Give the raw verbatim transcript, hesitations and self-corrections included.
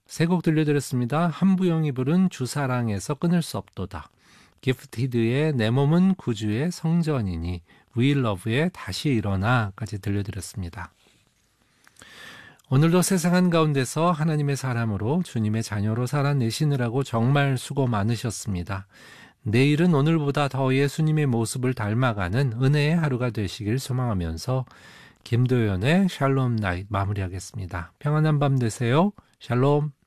세 곡 들려드렸습니다. 한부영이 부른 주사랑에서 끊을 수 없도다. 기프티드의 내 몸은 구주의 성전이니, 위일러브의 다시 일어나까지 들려드렸습니다. 오늘도 세상 한가운데서 하나님의 사람으로 주님의 자녀로 살아내시느라고 정말 수고 많으셨습니다. 내일은 오늘보다 더 예수님의 모습을 닮아가는 은혜의 하루가 되시길 소망하면서 김도연의 샬롬 나잇 마무리하겠습니다. 평안한 밤 되세요. 샬롬.